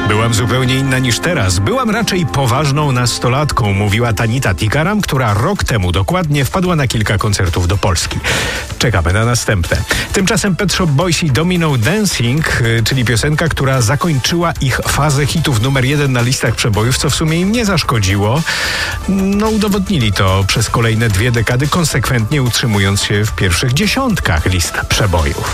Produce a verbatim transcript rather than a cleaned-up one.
Byłam zupełnie inna niż teraz. Byłam raczej poważną nastolatką, mówiła Tanita Tikaram, która rok temu dokładnie wpadła na kilka koncertów do Polski. Czekamy na następne. Tymczasem Pet Shop Boys i Domino Dancing, czyli piosenka, która zakończyła ich fazę hitów numer jeden na listach przebojów, co w sumie im nie zaszkodziło. No, udowodnili to przez kolejne dwie dekady, konsekwentnie utrzymując się w pierwszych dziesiątkach list przebojów.